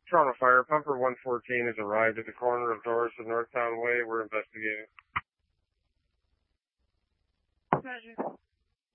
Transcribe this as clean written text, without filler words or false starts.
Toronto Fire, Pumper 114 has arrived at the corner of Doris and Northtown Way. We're investigating. Roger.